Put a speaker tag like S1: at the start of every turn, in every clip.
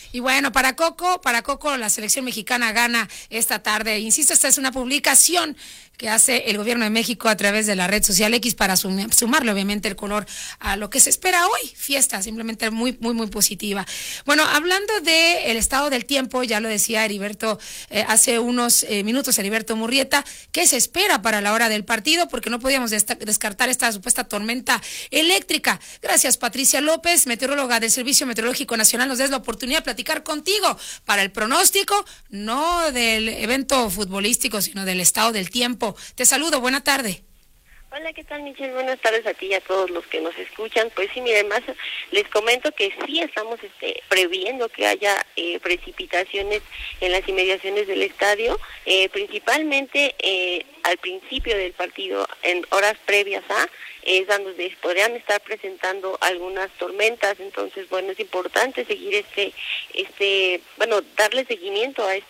S1: Y bueno, para Coco, la selección mexicana gana esta tarde. Insisto, esta es una publicación que hace el gobierno de México a través de la red social X para sumarle obviamente el color a lo que se espera hoy, fiesta simplemente muy positiva. Bueno, hablando del estado del tiempo, ya lo decía Heriberto hace unos minutos, Heriberto Murrieta, ¿qué se espera para la hora del partido? Porque no podíamos descartar esta supuesta tormenta eléctrica. Gracias, Patricia López, meteoróloga del Servicio Meteorológico Nacional, nos des la oportunidad de platicar contigo para el pronóstico, no del evento futbolístico, sino del estado del tiempo. Te saludo, buena tarde.
S2: Hola, ¿qué tal, Michelle? Buenas tardes a ti y a todos los que nos escuchan. Pues sí, miren, más les comento que sí estamos previendo que haya precipitaciones en las inmediaciones del estadio, principalmente al principio del partido, en horas previas es donde podrían estar presentando algunas tormentas. Entonces, bueno, es importante seguir darle seguimiento a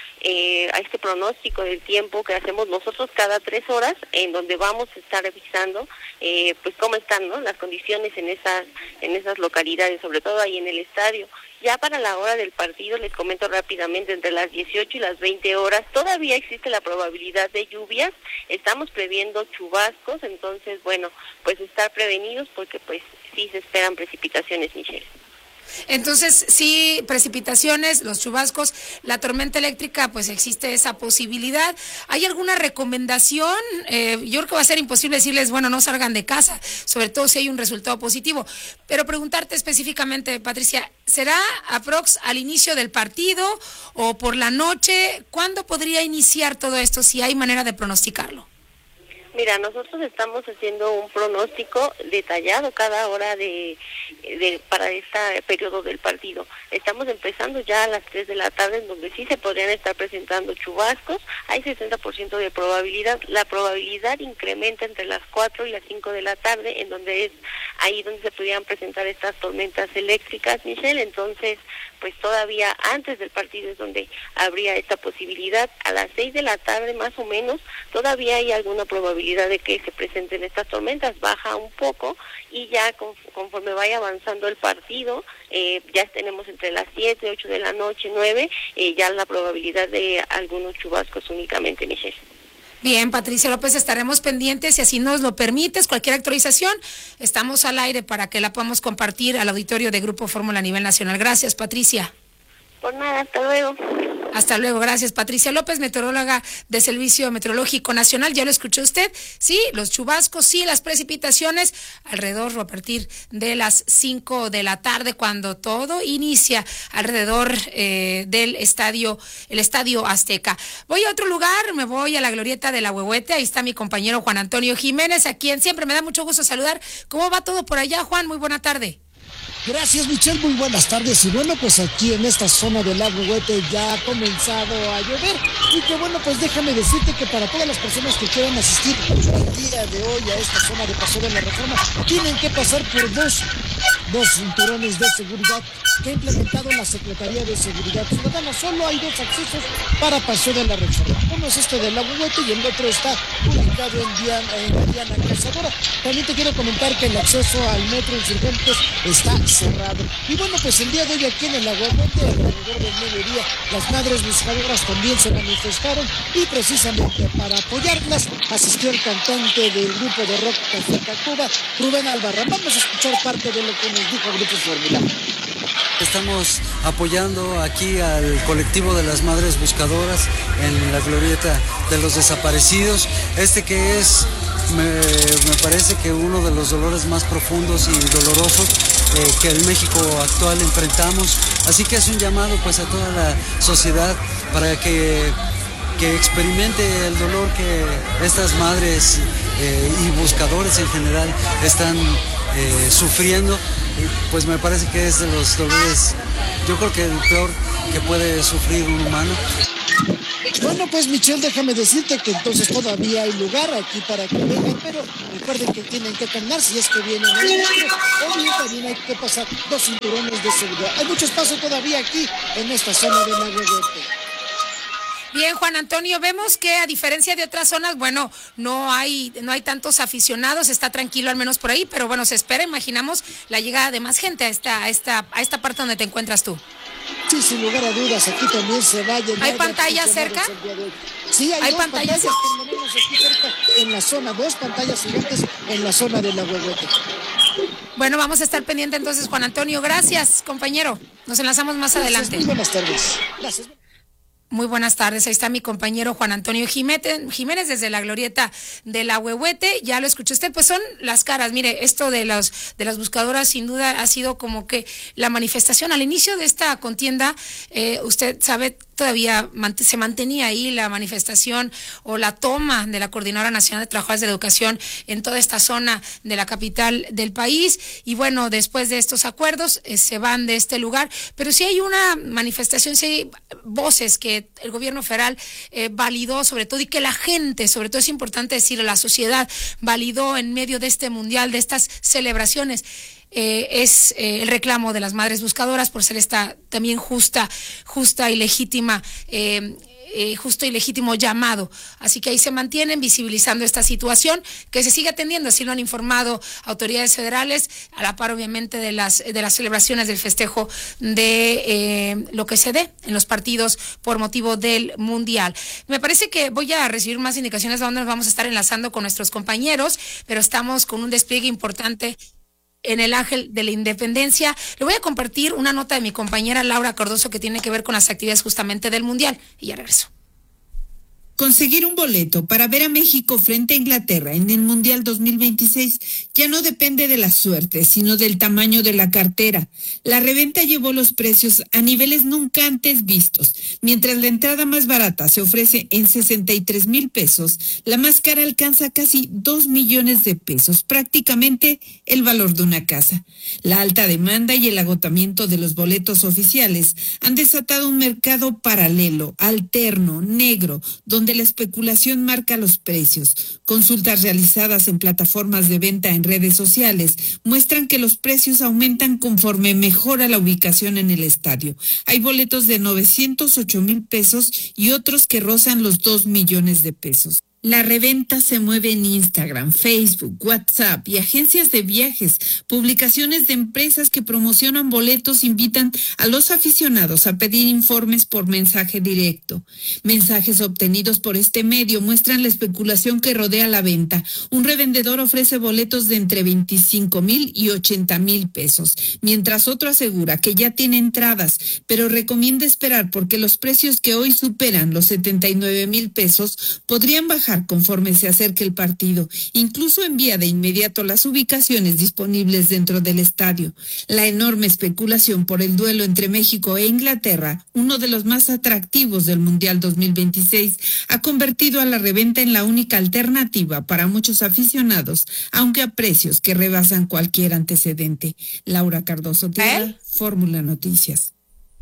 S2: este pronóstico del tiempo que hacemos nosotros cada 3 horas, en donde vamos a estar revisando pues cómo están, ¿no?, las condiciones en esas localidades, sobre todo ahí en el estadio. Ya para la hora del partido, les comento rápidamente, entre las 18 y las 20 horas, todavía existe la probabilidad de lluvias, estamos previendo chubascos, entonces, bueno, pues estar prevenidos porque pues sí se esperan precipitaciones, Michelle.
S1: Entonces, sí, precipitaciones, los chubascos, la tormenta eléctrica, pues existe esa posibilidad. ¿Hay alguna recomendación? Yo creo que va a ser imposible decirles, bueno, no salgan de casa, sobre todo si hay un resultado positivo. Pero preguntarte específicamente, Patricia, ¿será aprox al inicio del partido o por la noche? ¿Cuándo podría iniciar todo esto, si hay manera de pronosticarlo?
S2: Mira, nosotros estamos haciendo un pronóstico detallado cada hora para este periodo del partido. Estamos empezando ya a las 3 de la tarde, en donde sí se podrían estar presentando chubascos. Hay 60% de probabilidad. La probabilidad incrementa entre las 4 y las 5 de la tarde, en donde es ahí donde se podrían presentar estas tormentas eléctricas, Michelle. Entonces, pues todavía antes del partido es donde habría esta posibilidad. A las 6 de la tarde más o menos todavía hay alguna probabilidad de que se presenten estas tormentas, baja un poco y ya conforme vaya avanzando el partido, ya tenemos entre las 7, 8 de la noche, 9, ya la probabilidad de algunos chubascos únicamente, Michelle.
S1: Bien, Patricia López, estaremos pendientes, si así nos lo permites, cualquier actualización, estamos al aire para que la podamos compartir al auditorio de Grupo Fórmula a nivel nacional. Gracias, Patricia.
S2: Por nada, hasta luego.
S1: Hasta luego, gracias. Patricia López, meteoróloga de Servicio Meteorológico Nacional. Ya lo escuchó usted, sí, los chubascos, sí, las precipitaciones, alrededor o a partir de las 5 de la tarde, cuando todo inicia alrededor del estadio, el Estadio Azteca. Voy a otro lugar, me voy a la glorieta de la Huehuete, ahí está mi compañero Juan Antonio Jiménez, a quien siempre me da mucho gusto saludar. ¿Cómo va todo por allá, Juan? Muy buena tarde.
S3: Gracias, Michelle, muy buenas tardes. Y bueno, pues aquí en esta zona del lago Huete ya ha comenzado a llover. Y que bueno, pues déjame decirte que para todas las personas que quieran asistir el día de hoy a esta zona de Paseo de la Reforma, tienen que pasar por dos cinturones de seguridad que ha implementado la Secretaría de Seguridad Ciudadana. Solo hay 2 accesos para Paseo de la Reforma. Uno es este del lago Huete y el otro está ubicado en Diana Cazadora. También te quiero comentar que el acceso al Metro Insurgentes está cerrado. Y bueno, pues el día de hoy aquí en el lago Huete, alrededor del mediodía, las madres buscadoras también se manifestaron y precisamente para apoyarlas asistió el cantante del grupo de rock Café Tacuba, Rubén Albarrán. Vamos a escuchar parte de lo que nos dijo Grupo Fórmula.
S4: Estamos apoyando aquí al colectivo de las madres buscadoras en la glorieta de los desaparecidos, que es, me parece que uno de los dolores más profundos y dolorosos que el México actual enfrentamos, así que es un llamado pues a toda la sociedad para que experimente el dolor que estas madres y buscadores en general están sufriendo. Pues me parece que es de los dolores, yo creo que el peor que puede sufrir un humano.
S3: Bueno, pues Michelle, déjame decirte que entonces todavía hay lugar aquí para que vengan, pero recuerden que tienen que caminar si es que vienen al metro, o bien también hay que pasar 2 cinturones de seguridad. Hay mucho espacio todavía aquí en esta zona de Lago Huete.
S1: Bien, Juan Antonio, vemos que a diferencia de otras zonas, bueno, no hay tantos aficionados, está tranquilo al menos por ahí, pero bueno, se espera, imaginamos, la llegada de más gente a esta parte donde te encuentras tú.
S3: Sí, sin lugar a dudas, aquí también se va a llenar.
S1: ¿Hay pantallas cerca?
S3: Sí,
S1: ¿Hay pantallas
S3: por lo menos aquí cerca, en la zona, 2 pantallas gigantes en la zona de la Huehuete.
S1: Bueno, vamos a estar pendiente entonces, Juan Antonio. Gracias, compañero. Nos enlazamos más adelante.
S3: Muy buenas tardes. Gracias.
S1: Muy buenas tardes, ahí está mi compañero Juan Antonio Jiménez desde la glorieta de la Huehuete. Ya lo escuchó usted, pues son las caras. Mire, esto de las buscadoras sin duda ha sido como que la manifestación al inicio de esta contienda. Usted sabe, todavía se mantenía ahí la manifestación o la toma de la Coordinadora Nacional de Trabajadores de la Educación en toda esta zona de la capital del país. Y bueno, después de estos acuerdos se van de este lugar, pero sí hay una manifestación, sí hay voces que el gobierno federal validó sobre todo, y que la gente, sobre todo es importante decirlo, la sociedad validó en medio de este mundial, de estas celebraciones. Es el reclamo de las madres buscadoras por ser esta también justa y legítima justo y legítimo llamado. Así que ahí se mantienen visibilizando esta situación que se sigue atendiendo, así lo han informado autoridades federales, a la par obviamente de las celebraciones del festejo de lo que se dé en los partidos por motivo del Mundial. Me parece que voy a recibir más indicaciones de dónde nos vamos a estar enlazando con nuestros compañeros, pero estamos con un despliegue importante en el Ángel de la Independencia. Le voy a compartir una nota de mi compañera Laura Cardoso que tiene que ver con las actividades justamente del Mundial, y ya regreso.
S5: Conseguir un boleto para ver a México frente a Inglaterra en el Mundial 2026 ya no depende de la suerte, sino del tamaño de la cartera. La reventa llevó los precios a niveles nunca antes vistos. Mientras la entrada más barata se ofrece en 63,000 pesos, la más cara alcanza casi 2 millones de pesos, prácticamente el valor de una casa. La alta demanda y el agotamiento de los boletos oficiales han desatado un mercado paralelo, alterno, negro, donde la especulación marca los precios. Consultas realizadas en plataformas de venta en redes sociales muestran que los precios aumentan conforme mejora la ubicación en el estadio. Hay boletos de 908,000 pesos y otros que rozan los 2 millones de pesos. La reventa se mueve en Instagram, Facebook, WhatsApp y agencias de viajes. Publicaciones de empresas que promocionan boletos invitan a los aficionados a pedir informes por mensaje directo. Mensajes obtenidos por este medio muestran la especulación que rodea la venta. Un revendedor ofrece boletos de entre 25,000 y 80,000 pesos, mientras otro asegura que ya tiene entradas, pero recomienda esperar porque los precios que hoy superan los 79,000 pesos podrían bajar conforme se acerque el partido. Incluso envía de inmediato las ubicaciones disponibles dentro del estadio. La enorme especulación por el duelo entre México e Inglaterra, uno de los más atractivos del Mundial 2026, ha convertido a la reventa en la única alternativa para muchos aficionados, aunque a precios que rebasan cualquier antecedente. Laura Cardoso, Fórmula Noticias.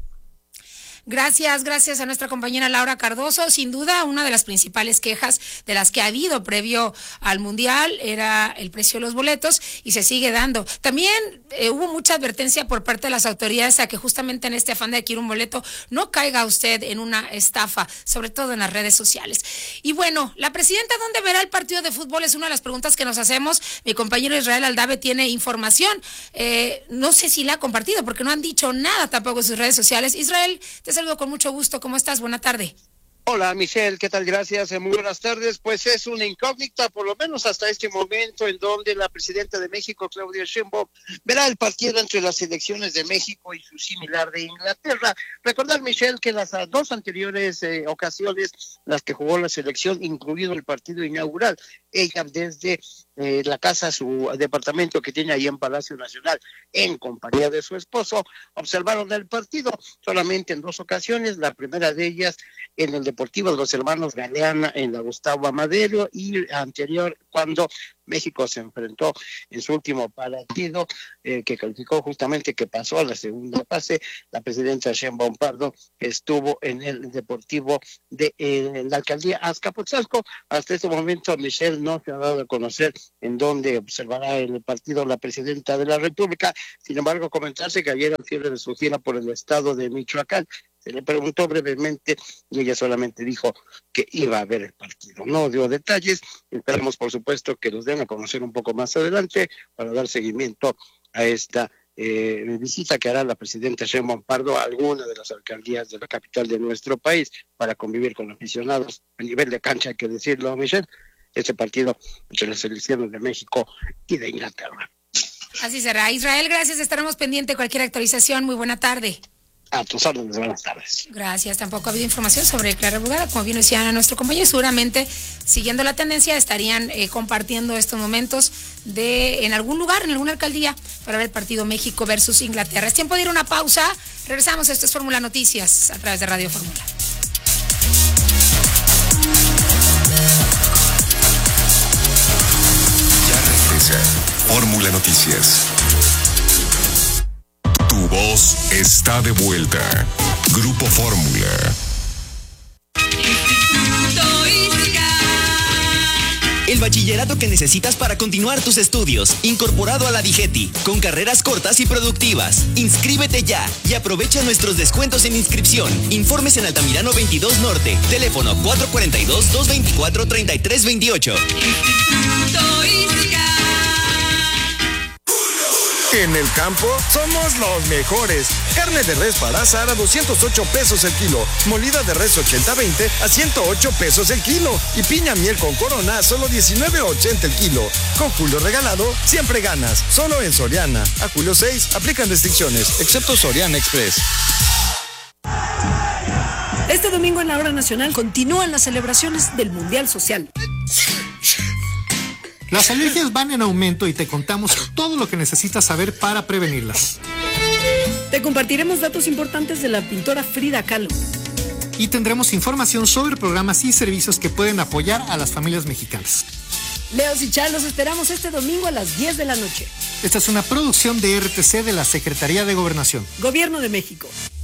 S1: Gracias a nuestra compañera Laura Cardoso. Sin duda, una de las principales quejas de las que ha habido previo al Mundial era el precio de los boletos, y se sigue dando. También hubo mucha advertencia por parte de las autoridades a que justamente en este afán de adquirir un boleto no caiga usted en una estafa, sobre todo en las redes sociales. Y bueno, la presidenta, ¿dónde verá el partido de fútbol? Es una de las preguntas que nos hacemos. Mi compañero Israel Aldave tiene información. No sé si la ha compartido porque no han dicho nada tampoco en sus redes sociales. Israel, te saludo con mucho gusto. ¿Cómo estás? Buena tarde.
S6: Hola, Michelle, ¿qué tal? Gracias, muy buenas tardes. Pues es una incógnita, por lo menos hasta este momento, en donde la presidenta de México, Claudia Sheinbaum, verá el partido entre las selecciones de México y su similar de Inglaterra. Recordar, Michelle, que las dos anteriores ocasiones, las que jugó la selección, incluido el partido inaugural, ella desde la casa, su departamento que tiene ahí en Palacio Nacional, en compañía de su esposo, observaron el partido solamente en 2 ocasiones. La primera de ellas en el Deportivo de los Hermanos Galeana, en la Gustavo Amadero, y anterior cuando México se enfrentó en su último partido, que calificó justamente, que pasó a la segunda fase. La presidenta Sheinbaum Pardo estuvo en el Deportivo de la alcaldía Azcapotzalco. Hasta este momento, Michelle, no se ha dado a conocer en dónde observará el partido la presidenta de la República. Sin embargo, comentarse que ayer, al cierre de su gira por el estado de Michoacán, se le preguntó brevemente y ella solamente dijo que iba a ver el partido. No dio detalles. Esperamos, por supuesto, que los den a conocer un poco más adelante para dar seguimiento a esta visita que hará la presidenta Sheinbaum Pardo a alguna de las alcaldías de la capital de nuestro país para convivir con aficionados a nivel de cancha, hay que decirlo, Michelle, este partido entre las selecciones de México y de Inglaterra.
S1: Así será. Israel, gracias, estaremos pendientes de cualquier actualización. Muy buena tarde.
S6: A tus órdenes, buenas tardes.
S1: Gracias. Tampoco ha habido información sobre Clara Brugada, como bien decía nuestro compañero, seguramente siguiendo la tendencia estarían compartiendo estos momentos en algún lugar, en alguna alcaldía, para ver el partido México versus Inglaterra. Es tiempo de ir a una pausa. Regresamos. Esto es Fórmula Noticias a través de Radio Fórmula.
S7: Ya regresa Fórmula Noticias. Tu voz está de vuelta. Grupo Fórmula.
S8: El bachillerato que necesitas para continuar tus estudios, incorporado a la DIGETI, con carreras cortas y productivas. Inscríbete ya y aprovecha nuestros descuentos en inscripción. Informes en Altamirano 22 Norte, teléfono 442-224-3328.
S9: En el campo somos los mejores. Carne de res para asar a 208 pesos el kilo. Molida de res 80-20 a 108 pesos el kilo. Y piña miel con corona a solo 19.80 el kilo. Con Julio regalado, siempre ganas. Solo en Soriana. A julio 6 aplican restricciones, excepto Soriana Express.
S10: Este domingo en la Hora Nacional continúan las celebraciones del Mundial Social.
S11: Las alergias van en aumento y te contamos todo lo que necesitas saber para prevenirlas.
S10: Te compartiremos datos importantes de la pintora Frida Kahlo.
S11: Y tendremos información sobre programas y servicios que pueden apoyar a las familias mexicanas.
S10: Leos y Char, los esperamos este domingo a las 10 de la noche.
S11: Esta es una producción de RTC de la Secretaría de Gobernación.
S10: Gobierno de México.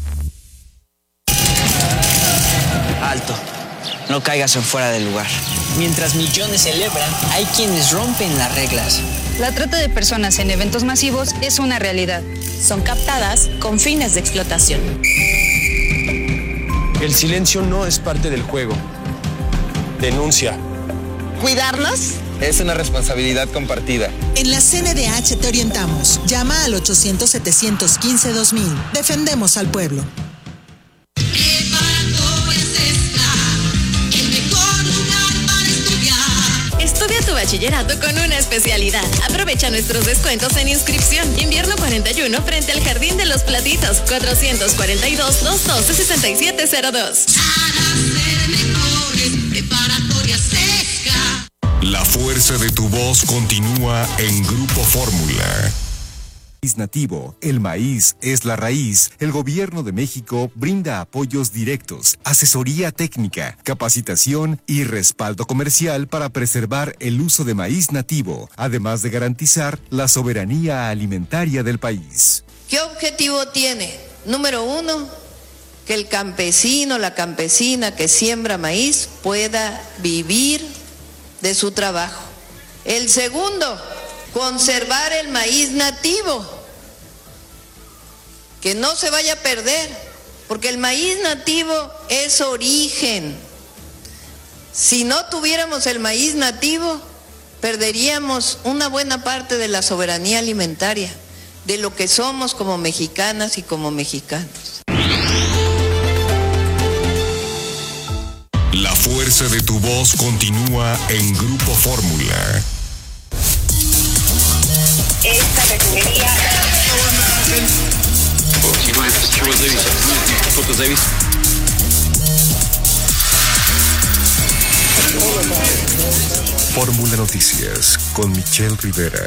S12: Alto. No caigas en fuera del lugar. Mientras millones celebran, hay quienes rompen las reglas.
S13: La trata de personas en eventos masivos es una realidad.
S14: Son captadas con fines de explotación.
S15: El silencio no es parte del juego. Denuncia.
S16: ¿Cuidarnos?
S15: Es una responsabilidad compartida.
S16: En la CNDH te orientamos. Llama al 800-715-2000. Defendemos al pueblo.
S14: Estudia tu bachillerato con una especialidad. Aprovecha nuestros descuentos en inscripción. Invierno 41 frente al Jardín de los Platitos. 442-212-6702.
S7: La fuerza de tu voz continúa en Grupo Fórmula.
S17: Nativo, el maíz es la raíz. El Gobierno de México brinda apoyos directos, asesoría técnica, capacitación y respaldo comercial para preservar el uso de maíz nativo, además de garantizar la soberanía alimentaria del país.
S18: ¿Qué objetivo tiene? Número 1, que el campesino, la campesina que siembra maíz pueda vivir de su trabajo. El segundo, conservar el maíz nativo, que no se vaya a perder, porque el maíz nativo es origen. Si no tuviéramos el maíz nativo, perderíamos una buena parte de la soberanía alimentaria, de lo que somos como mexicanas y como mexicanos.
S7: La fuerza de tu voz continúa en Grupo Fórmula.
S2: Esta refinería.
S7: Fórmula Noticias con Michelle Rivera.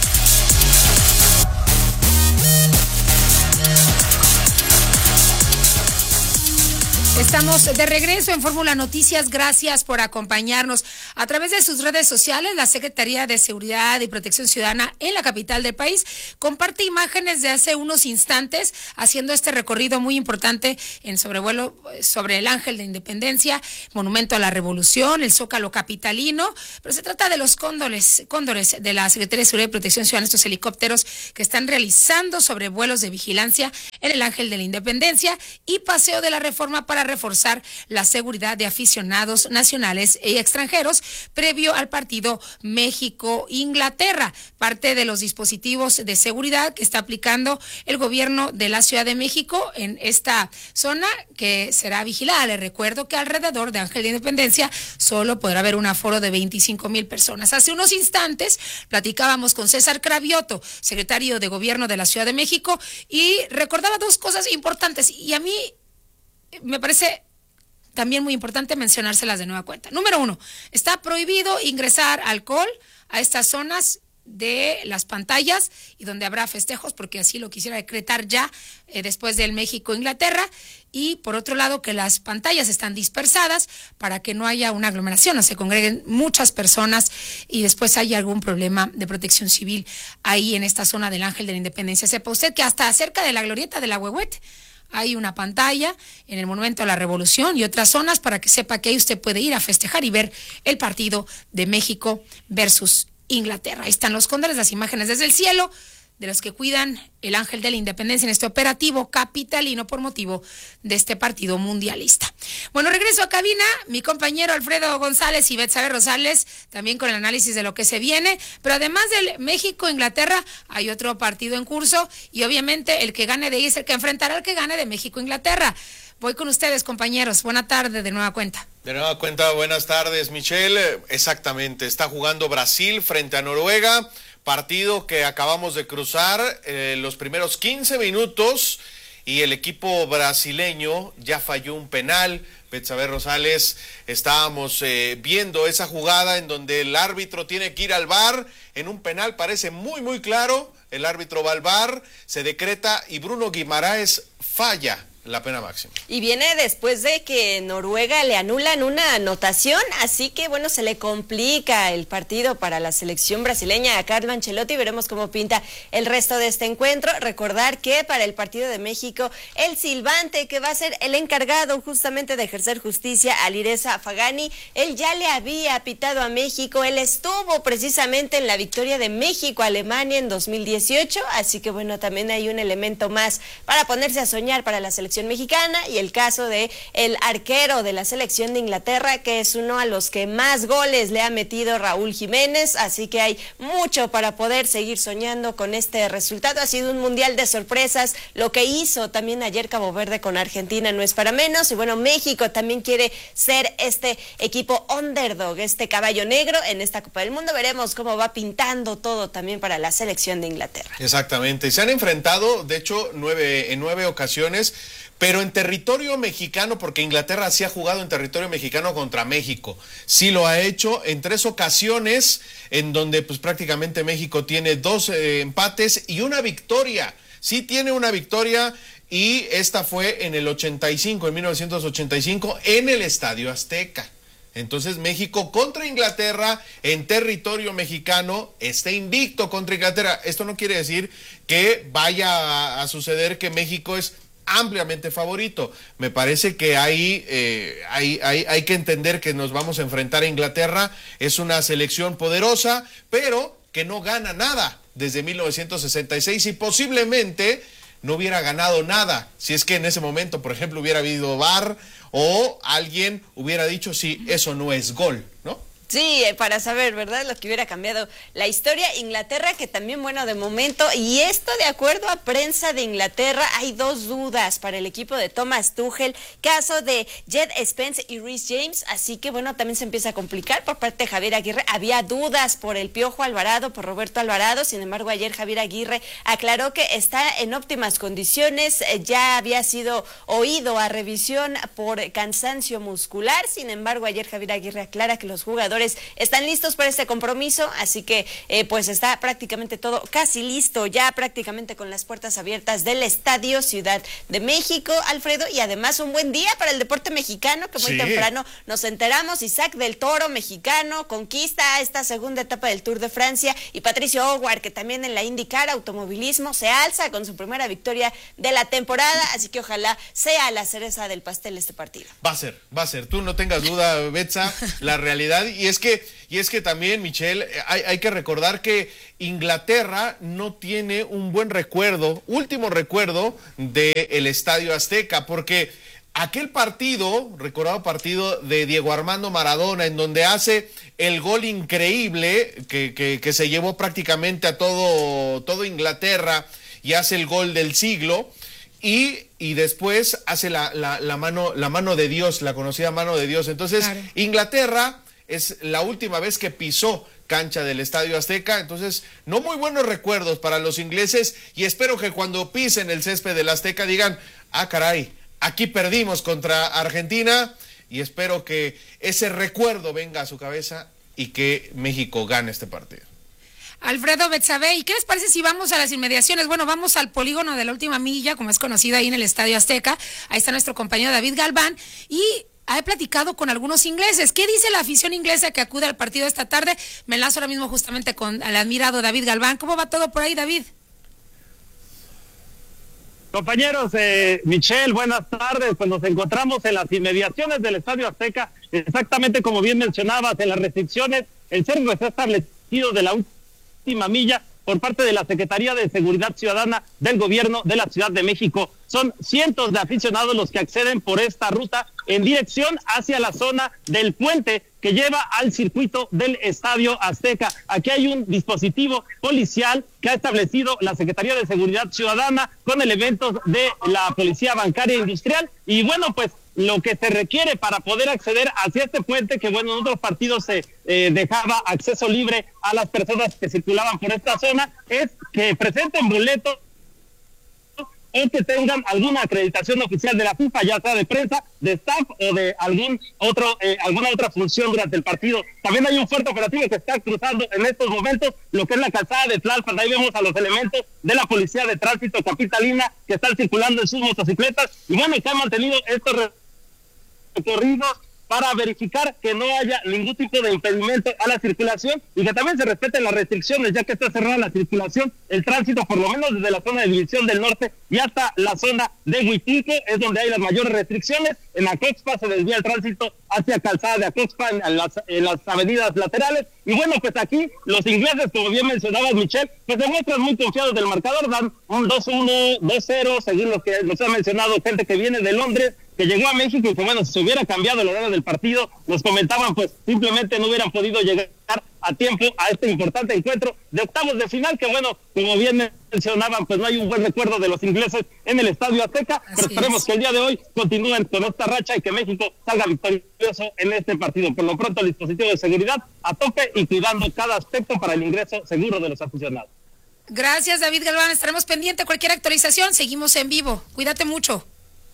S1: Estamos de regreso en Fórmula Noticias. Gracias por acompañarnos. A través de sus redes sociales, la Secretaría de Seguridad y Protección Ciudadana en la capital del país comparte imágenes de hace unos instantes haciendo este recorrido muy importante en sobrevuelo sobre el Ángel de Independencia, Monumento a la Revolución, el Zócalo capitalino. Pero se trata de los cóndores de la Secretaría de Seguridad y Protección Ciudadana, estos helicópteros que están realizando sobrevuelos de vigilancia en el Ángel de la Independencia y Paseo de la Reforma para reforzar reforzar la seguridad de aficionados nacionales y extranjeros previo al partido México-Inglaterra. Parte de los dispositivos de seguridad que está aplicando el gobierno de la Ciudad de México en esta zona que será vigilada. Les recuerdo que alrededor de Ángel de Independencia solo podrá haber un aforo de 25,000 personas. Hace unos instantes platicábamos con César Cravioto, secretario de Gobierno de la Ciudad de México, y recordaba dos cosas importantes y a mí me parece también muy importante mencionárselas de nueva cuenta. Número 1, está prohibido ingresar alcohol a estas zonas de las pantallas y donde habrá festejos, porque así lo quisiera decretar ya después del México-Inglaterra. Y por otro lado, que las pantallas están dispersadas para que no haya una aglomeración, no se congreguen muchas personas y después haya algún problema de protección civil ahí en esta zona del Ángel de la Independencia. Sepa usted que hasta cerca de la glorieta de la Huehuete hay una pantalla en el Monumento a la Revolución y otras zonas para que sepa que ahí usted puede ir a festejar y ver el partido de México versus Inglaterra. Ahí están los cóndores, las imágenes desde el cielo de los que cuidan el Ángel de la Independencia en este operativo capitalino por motivo de este partido mundialista. Bueno, regreso a cabina, mi compañero Alfredo González y Betsabe Rosales, también con el análisis de lo que se viene, pero además del México-Inglaterra hay otro partido en curso y obviamente el que gane de ahí es el que enfrentará al que gane de México-Inglaterra. Voy con ustedes, compañeros. Buena tarde, de nueva cuenta.
S19: De nueva cuenta, buenas tardes, Michelle. Exactamente, está jugando Brasil frente a Noruega, partido que acabamos de cruzar los primeros 15 minutos y el equipo brasileño ya falló un penal. Betsabe Rosales, estábamos viendo esa jugada en donde el árbitro tiene que ir al VAR, en un penal parece muy muy claro, el árbitro va al VAR, se decreta y Bruno Guimaraes falla la pena máxima.
S20: Y viene después de que Noruega le anulan una anotación, así que bueno, se le complica el partido para la selección brasileña a Carlo Ancelotti. Veremos cómo pinta el resto de este encuentro. Recordar que para el partido de México, el silbante que va a ser el encargado justamente de ejercer justicia, Alireza Fagani, él ya le había pitado a México, él estuvo precisamente en la victoria de México a Alemania en 2018, así que bueno, también hay un elemento más para ponerse a soñar para la selección mexicana. Y el caso de el arquero de la selección de Inglaterra, que es uno a los que más goles le ha metido Raúl Jiménez, así que hay mucho para poder seguir soñando con este resultado. Ha sido un mundial de sorpresas, lo que hizo también ayer Cabo Verde con Argentina no es para menos, y bueno, México también quiere ser este equipo underdog, este caballo negro en esta Copa del Mundo. Veremos cómo va pintando todo también para la selección de Inglaterra.
S19: Exactamente, se han enfrentado de hecho en 9 ocasiones, pero en territorio mexicano, porque Inglaterra sí ha jugado en territorio mexicano contra México. Sí lo ha hecho en 3 ocasiones, en donde pues prácticamente México tiene 2 empates y una victoria. Sí tiene una victoria, y esta fue en el 85, en 1985, en el Estadio Azteca. Entonces México contra Inglaterra en territorio mexicano está invicto contra Inglaterra. Esto no quiere decir que vaya a suceder que México es ampliamente favorito. Me parece que hay que entender que nos vamos a enfrentar a Inglaterra. Es una selección poderosa, pero que no gana nada desde 1966 y posiblemente no hubiera ganado nada si es que en ese momento, por ejemplo, hubiera habido VAR o alguien hubiera dicho sí, eso no es gol, ¿no?
S20: Sí, para saber, ¿verdad?, lo que hubiera cambiado la historia. Inglaterra, que también, bueno, de momento, y esto de acuerdo a prensa de Inglaterra, hay 2 dudas para el equipo de Thomas Tuchel, caso de Jed Spence y Reece James, así que, bueno, también se empieza a complicar por parte de Javier Aguirre. Había dudas por el Piojo Alvarado, por Roberto Alvarado, sin embargo, ayer Javier Aguirre aclaró que está en óptimas condiciones, ya había sido oído a revisión por cansancio muscular, sin embargo, ayer Javier Aguirre aclara que los jugadores están listos para este compromiso, así que pues está prácticamente todo casi listo, ya prácticamente con las puertas abiertas del Estadio Ciudad de México, Alfredo, y además un buen día para el deporte mexicano, que muy temprano nos enteramos, Isaac del Toro, mexicano, conquista esta segunda etapa del Tour de Francia, y Patricio Howard, que también en la IndyCar automovilismo se alza con su primera victoria de la temporada, así que ojalá sea la cereza del pastel este partido.
S19: Va a ser, tú no tengas duda, Betsa, la realidad, y es que también, Michelle, hay que recordar que Inglaterra no tiene un buen recuerdo, último recuerdo del Estadio Azteca, porque aquel partido, recordado partido de Diego Armando Maradona, en donde hace el gol increíble que se llevó prácticamente a todo Inglaterra y hace el gol del siglo, y después hace la mano de Dios, la conocida mano de Dios. Entonces, claro, Inglaterra es la última vez que pisó cancha del Estadio Azteca, entonces no muy buenos recuerdos para los ingleses, y espero que cuando pisen el césped del Azteca digan, ah caray, aquí perdimos contra Argentina, y espero que ese recuerdo venga a su cabeza y que México gane este partido.
S1: Alfredo Betsabe, ¿y qué les parece si vamos a las inmediaciones? Bueno, vamos al polígono de la última milla, como es conocido ahí en el Estadio Azteca. Ahí está nuestro compañero David Galván, y he platicado con algunos ingleses. ¿Qué dice la afición inglesa que acude al partido esta tarde? Me enlazo ahora mismo justamente con el admirado David Galván. ¿Cómo va todo por ahí, David?
S21: Compañeros, Michelle, buenas tardes. Pues nos encontramos en las inmediaciones del Estadio Azteca, exactamente como bien mencionabas, en las restricciones. El cerco está establecido de la última milla por parte de la Secretaría de Seguridad Ciudadana del Gobierno de la Ciudad de México. Son cientos de aficionados los que acceden por esta ruta en dirección hacia la zona del puente que lleva al circuito del Estadio Azteca. Aquí hay un dispositivo policial que ha establecido la Secretaría de Seguridad Ciudadana con elementos de la Policía Bancaria Industrial, y bueno, pues lo que se requiere para poder acceder hacia este puente, que bueno, en otros partidos se dejaba acceso libre a las personas que circulaban por esta zona, es que presenten boletos o que tengan alguna acreditación oficial de la FIFA, ya sea de prensa, de staff o de alguna otra función durante el partido. También hay un fuerte operativo que está cruzando en estos momentos lo que es la calzada de Tlalpan. Ahí vemos a los elementos de la Policía de Tránsito Capitalina que están circulando en sus motocicletas, y bueno, que han mantenido estos recorridos para verificar que no haya ningún tipo de impedimento a la circulación y que también se respeten las restricciones, ya que está cerrada la circulación, el tránsito, por lo menos desde la zona de División del Norte y hasta la zona de Huitilco, es donde hay las mayores restricciones. En Acoxpa se desvía el tránsito hacia Calzada de Acoxpa en las avenidas laterales. Y bueno, pues aquí los ingleses, como bien mencionabas, Michelle, pues se muestran muy confiados del marcador, dan un 2-1, 2-0, según lo que nos ha mencionado gente que viene de Londres, que llegó a México, y que bueno, si se hubiera cambiado el horario del partido, nos comentaban, pues simplemente no hubieran podido llegar a tiempo a este importante encuentro de octavos de final, que bueno, como bien mencionaban, pues no hay un buen recuerdo de los ingleses en el Estadio Azteca, pero esperemos que el día de hoy continúen con esta racha y que México salga victorioso en este partido. Por lo pronto, el dispositivo de seguridad a tope y cuidando cada aspecto para el ingreso seguro de los aficionados.
S1: Gracias, David Galván, estaremos pendientes. Cualquier actualización, seguimos en vivo. Cuídate mucho.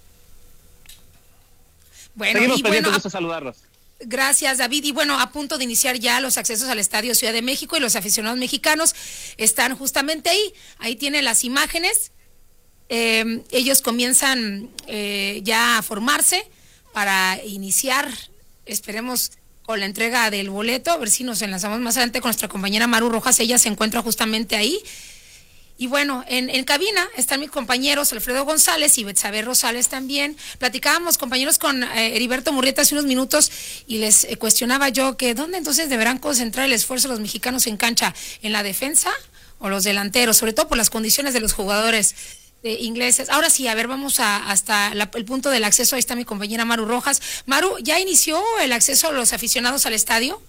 S1: Bueno,
S21: seguimos pendientes, gusto saludarlos.
S1: Gracias, David. Y bueno, a punto de iniciar ya los accesos al Estadio Ciudad de México, y los aficionados mexicanos están justamente ahí. Ahí tienen las imágenes. Ellos comienzan ya a formarse para iniciar, esperemos, con la entrega del boleto. A ver si nos enlazamos más adelante con nuestra compañera Maru Rojas. Ella se encuentra justamente ahí. Y bueno, en cabina están mis compañeros Alfredo González y Betsabe Rosales también. Platicábamos, compañeros, con Heriberto Murrieta hace unos minutos, y les cuestionaba yo que ¿dónde entonces deberán concentrar el esfuerzo los mexicanos en cancha? ¿En la defensa o los delanteros? Sobre todo por las condiciones de los jugadores ingleses. Ahora sí, a ver, vamos hasta el punto del acceso. Ahí está mi compañera Maru Rojas. Maru, ¿ya inició el acceso a los aficionados al estadio?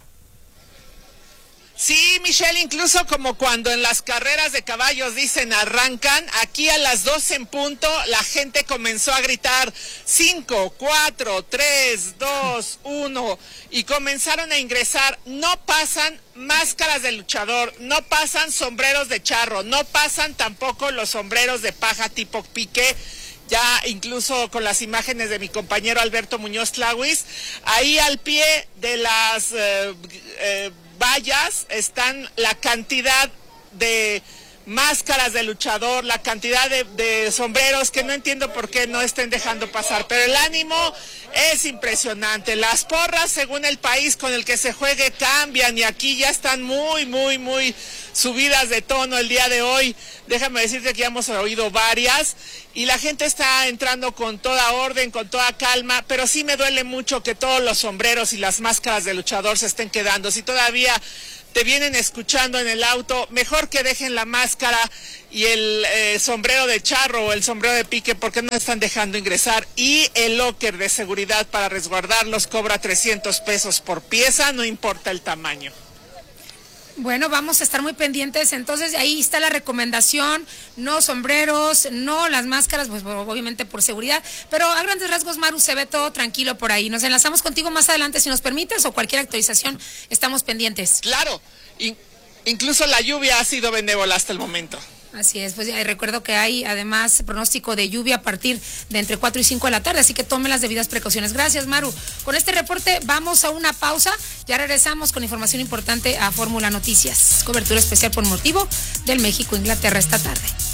S22: Sí, Michelle, incluso como cuando en las carreras de caballos dicen arrancan, aquí a las 12 en punto la gente comenzó a gritar 5, 4, 3, 2, 1 y comenzaron a ingresar. No pasan máscaras de luchador, no pasan sombreros de charro, no pasan tampoco los sombreros de paja tipo pique. Ya incluso con las imágenes de mi compañero Alberto Muñoz Tlawis, ahí al pie de las vallas están la cantidad de máscaras de luchador, la cantidad de sombreros, que no entiendo por qué no estén dejando pasar, pero el ánimo es impresionante. Las porras, según el país con el que se juegue, cambian, y aquí ya están muy subidas de tono el día de hoy. Déjame decirte que ya hemos oído varias, y la gente está entrando con toda orden, con toda calma, pero sí me duele mucho que todos los sombreros y las máscaras de luchador se estén quedando. Si todavía te vienen escuchando en el auto, mejor que dejen la máscara y el sombrero de charro o el sombrero de pique, porque no están dejando ingresar. Y el locker de seguridad para resguardarlos cobra 300 pesos por pieza, no importa el tamaño.
S1: Bueno, vamos a estar muy pendientes, entonces ahí está la recomendación, no sombreros, no las máscaras, pues obviamente por seguridad, pero a grandes rasgos, Maru, se ve todo tranquilo por ahí. Nos enlazamos contigo más adelante si nos permites, o cualquier actualización, estamos pendientes.
S22: Claro, incluso la lluvia ha sido benévola hasta el momento.
S1: Así es, pues recuerdo que hay además pronóstico de lluvia a partir de entre 4 y 5 de la tarde, así que tome las debidas precauciones. Gracias, Maru. Con este reporte vamos a una pausa, ya regresamos con información importante a Fórmula Noticias, cobertura especial por motivo del México-Inglaterra esta tarde.